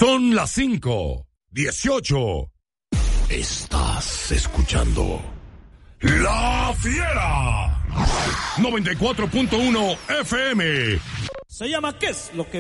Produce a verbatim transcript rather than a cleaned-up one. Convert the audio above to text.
Son las cinco, dieciocho. Estás escuchando La Fiera. noventa y cuatro punto uno F M. Se llama ¿Qué es lo que